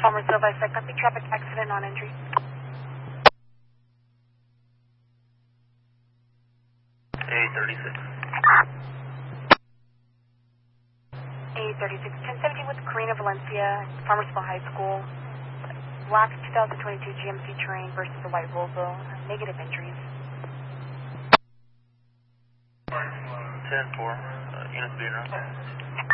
Farmersville by Second traffic accident on entry. A36. A36, 1070 with Karina Valencia, Farmersville High School. Black 2022 GMC Terrain versus the white Volvo. Negative entries. 10-4. Units being run.